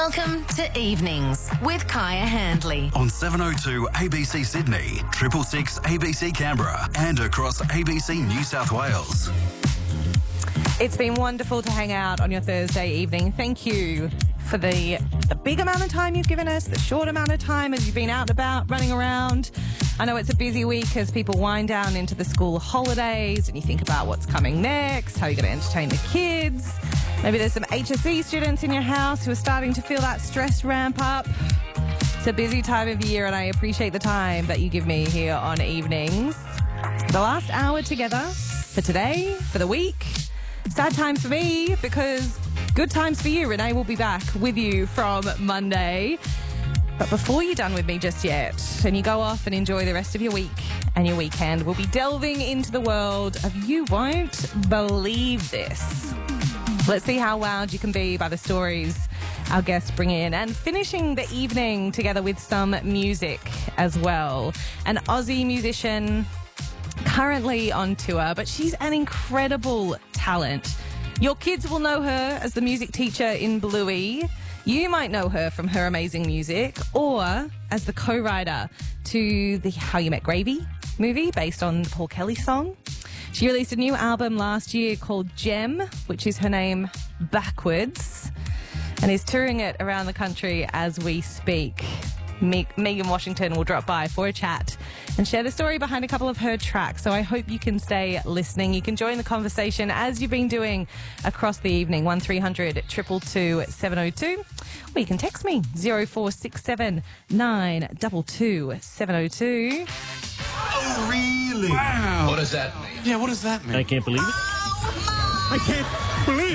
Welcome to Evenings with Kaya Handley. On 702 ABC Sydney, 666 ABC Canberra, and across ABC New South Wales. It's been wonderful to hang out on your Thursday evening. Thank you for the big amount of time you've given us, the short amount of time as you've been out and about, running around. I know it's a busy week as people wind down into the school holidays and you think about what's coming next, how you're going to entertain the kids. Maybe there's some HSE students in your house who are starting to feel that stress ramp up. It's a busy time of year and I appreciate the time that you give me here on Evenings. The last hour together for today, for the week. Sad times for me because good times for you. Renee will be back with you from Monday. But before you're done with me just yet and you go off and enjoy the rest of your week and your weekend, we'll be delving into the world of You Won't Believe This. Let's see how wowed you can be by the stories our guests bring in, and finishing the evening together with some music as well. An Aussie musician currently on tour, but she's an incredible talent. Your kids will know her as the music teacher in Bluey. You might know her from her amazing music or as the co-writer to the How You Met Gravy movie based on the Paul Kelly song. She released a new album last year called Gem, which is her name backwards, and is touring it around the country as we speak. Megan Washington will drop by for a chat and share the story behind a couple of her tracks. So I hope you can stay listening. You can join the conversation as you've been doing across the evening. 1300 222 702. Or you can text me 0467 922 702. Oh, really? Wow. What does that mean? Yeah, what does that mean? I can't believe it. I can't believe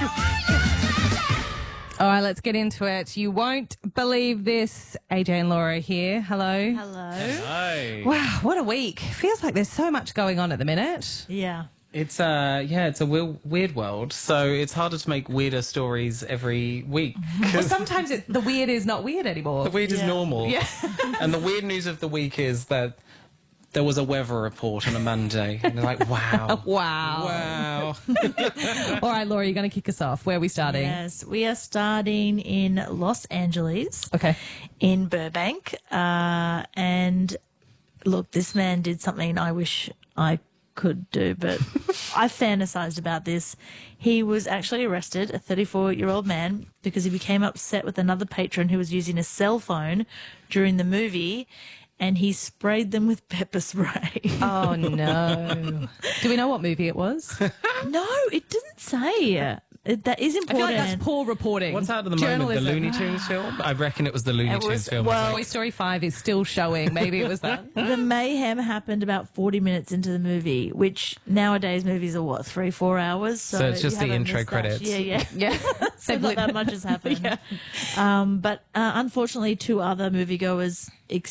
it. All right, let's get into it. You won't believe this. AJ and Laura here. Hello. Hello. Hi. Wow, what a week. Feels like there's so much going on at the minute. Yeah. It's it's a weird world, so it's harder to make weirder stories every week. Well, sometimes the weird is not weird anymore. The weird is Yeah. normal. Yeah. And the weird news of the week is that there was a weather report on a Monday. And they're like, wow. Wow. Wow. All right, Laura, you're going to kick us off. Where are we starting? Yes, we are starting in Los Angeles, Okay. in Burbank. And look, this man did something I wish I could do, but I fantasized about this. He was actually arrested, a 34-year-old man, because he became upset with another patron who was using a cell phone during the movie, and he sprayed them with pepper spray. Oh, no. Do we know what movie it was? No, it didn't say. That is I important. feel like that's poor reporting. What's out at the moment? The Looney Tunes film? I reckon it was the Looney Tunes film. Toy Story 5 is still showing. Maybe it was that. The mayhem happened about 40 minutes into the movie, which nowadays movies are what, 3-4 hours? So it's just you the haven't intro missed that. credits. Yeah. Yeah. So not that much has happened. But unfortunately, two other moviegoers